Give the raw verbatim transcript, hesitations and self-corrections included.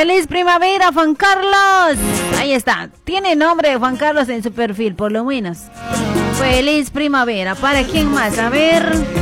¡Feliz primavera, Juan Carlos! Ahí está. Tiene nombre de Juan Carlos en su perfil, por lo menos. Feliz primavera. ¿Para quién más? A ver.